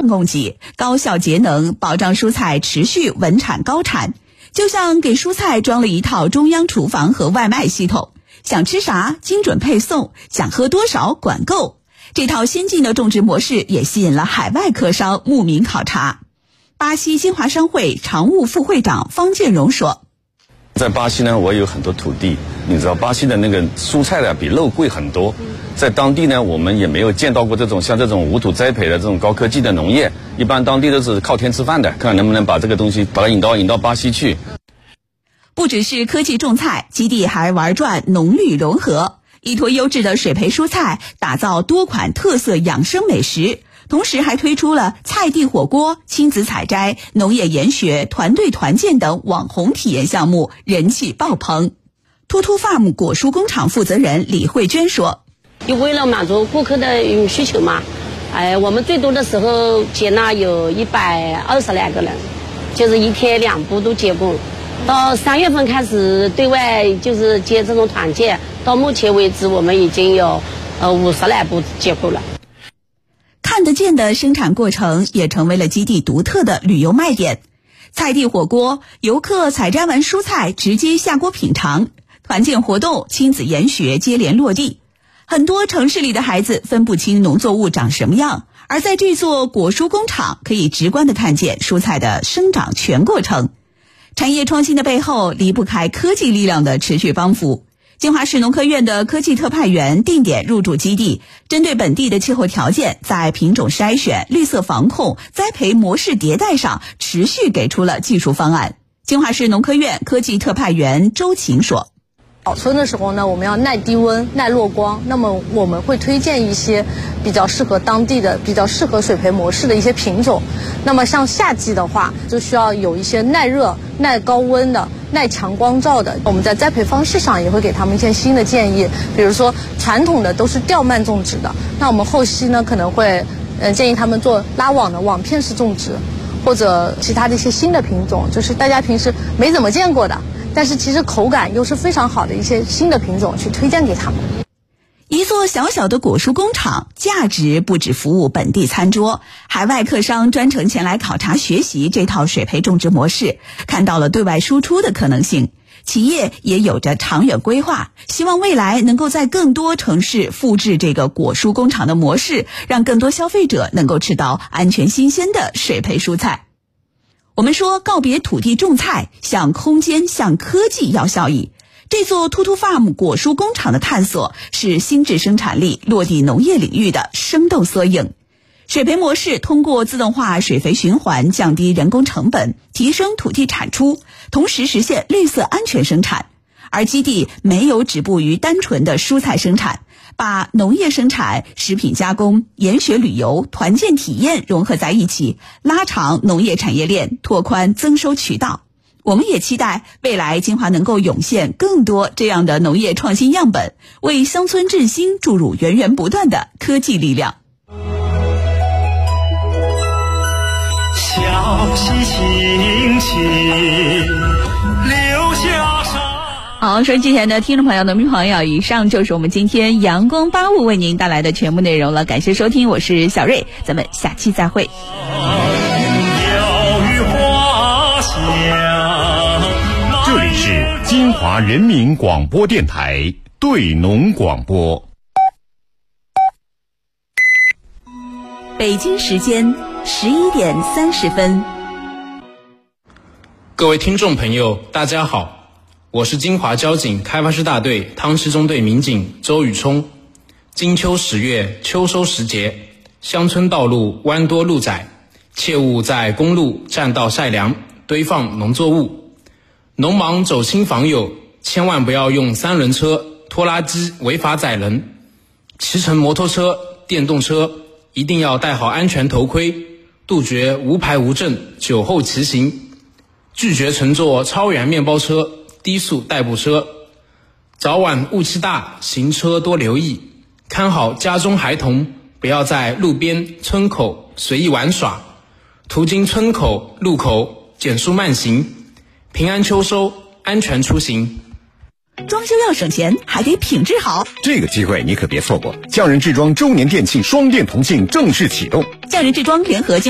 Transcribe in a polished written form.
供给，高效节能，保障蔬菜持续稳产高产。就像给蔬菜装了一套中央厨房和外卖系统，想吃啥精准配送，想喝多少管够。这套先进的种植模式也吸引了海外客商慕名考察。巴西金华商会常务副会长方建荣说， 在巴西呢，我有很多土地，你知道巴西的那个蔬菜呢比肉贵很多，在当地呢我们也没有见到过像这种无土栽培的这种高科技的农业，一般当地都是靠天吃饭的，看看能不能把这个东西把它引到巴西去。 不只是科技种菜，基地还玩转农绿融合，依托优质的水培蔬菜，打造多款特色养生美食，同时还推出了菜地火锅、亲子采摘、农业研学、团队团建等网红体验项目，人气爆棚。突突 Farm 果蔬工厂负责人李慧娟说， 就为了满足顾客的需求嘛，我们最多的时候接纳有120来个人，就是一天2部都接过。到3月份开始对外就是接这种团建，到目前为止我们已经有50来部接过了。 看得见的生产过程也成为了基地独特的旅游卖点。菜地火锅，游客采摘完蔬菜直接下锅品尝；团建活动，亲子研学接连落地。很多城市里的孩子分不清农作物长什么样，而在这座果蔬工厂，可以直观地看见蔬菜的生长全过程。产业创新的背后离不开科技力量的持续帮扶。金华市农科院的科技特派员定点入驻基地，针对本地的气候条件，在品种筛选、绿色防控、栽培模式迭代上持续给出了技术方案。金华市农科院科技特派员周琴说， 保存的时候呢，我们要耐低温、耐落光，那么我们会推荐一些比较适合当地的、比较适合水培模式的一些品种。那么像夏季的话，就需要有一些耐热、耐高温的、耐强光照的。我们在栽培方式上也会给他们一些新的建议，比如说传统的都是吊蔓种植的，那我们后期呢可能会建议他们做拉网的网片式种植，或者其他的一些新的品种，就是大家平时没怎么见过的，但是其实口感又是非常好的一些新的品种去推荐给他们。 一座小小的果蔬工厂，价值不止服务本地餐桌，海外客商专程前来考察学习这套水培种植模式，看到了对外输出的可能性。企业也有着长远规划，希望未来能够在更多城市复制这个果蔬工厂的模式，让更多消费者能够吃到安全新鲜的水培蔬菜。我们说告别土地种菜，向空间、向科技要效益。这座突突 Farm 果蔬工厂的探索是心智生产力落地农业领域的生动缩影。水培模式通过自动化水肥循环，降低人工成本，提升土地产出，同时实现绿色安全生产。而基地没有止步于单纯的蔬菜生产，把农业生产、食品加工、研学旅游、团建体验融合在一起，拉长农业产业链，拓宽增收渠道。我们也期待未来金华能够涌现更多这样的农业创新样本，为乡村振兴注入源源不断的科技力量。 小溪清清流下山。 好，收音机前的听众朋友、农民朋友，以上就是我们今天阳光85为您带来的全部内容了。感谢收听，我是小瑞，咱们下期再会。 这里是金华人民广播电台对农广播。 北京时间11点30分。 各位听众朋友，大家好，我是金华交警开发师大队汤溪中队民警周宇冲。金秋10月，秋收时节，乡村道路弯多路窄，切勿在公路、栈道晒粮、堆放农作物。农忙走亲访友，千万不要用3轮车、拖拉机违法载人。骑乘摩托车、电动车一定要戴好安全头盔，杜绝无牌无证、酒后骑行，拒绝乘坐超员面包车、低速代步车。早晚雾气大，行车多留意，看好家中孩童，不要在路边、村口随意玩耍，途经村口、路口减速慢行。平安秋收，安全出行。 装修要省钱，还得品质好。 这个机会你可别错过！匠人制装周年店庆双店同庆正式启动。 匠人制装联合